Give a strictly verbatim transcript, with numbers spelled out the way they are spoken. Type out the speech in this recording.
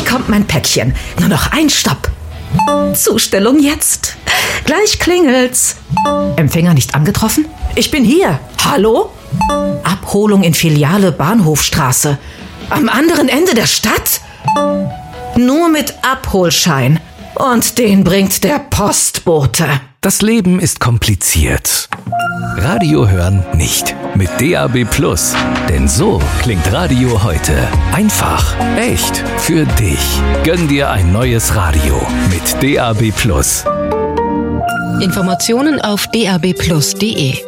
kommt mein Päckchen. Nur noch ein Stopp. Zustellung jetzt. Gleich klingelt's. Empfänger nicht angetroffen? Ich bin hier. Hallo? Abholung in Filiale Bahnhofstraße. Am anderen Ende der Stadt? Nur mit Abholschein. Und den bringt der Postbote. Das Leben ist kompliziert. Radio hören nicht. Mit D A B Plus. Denn so klingt Radio heute. Einfach, echt, für dich. Gönn dir ein neues Radio mit D A B Plus. Informationen auf d a b plus punkt d e.